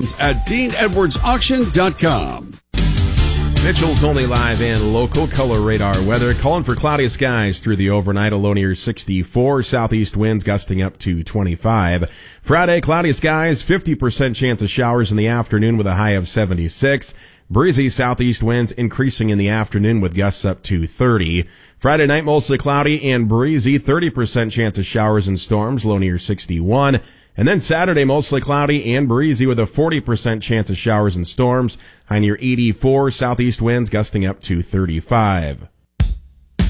auctions at DeanEdwardsAuction.com. Mitchell's only live and local color radar weather. Calling for cloudy skies through the overnight. A low near 64. Southeast winds gusting up to 25. Friday, cloudy skies, 50% chance of showers in the afternoon with a high of 76. Breezy southeast winds increasing in the afternoon with gusts up to 30. Friday night, mostly cloudy and breezy, 30% chance of showers and storms, low near 61. And then Saturday, mostly cloudy and breezy with a 40% chance of showers and storms, high near 84. Southeast winds gusting up to 35.